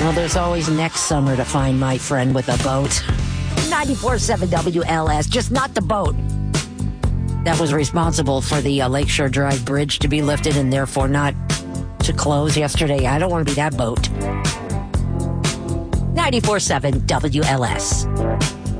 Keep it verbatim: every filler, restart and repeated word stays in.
Well, there's always next summer to find my friend with a boat. ninety-four point seven W L S, just not the boat. That was responsible for the uh, Lakeshore Drive Bridge to be lifted and therefore not to close yesterday. I don't want to be that boat. ninety-four point seven W L S.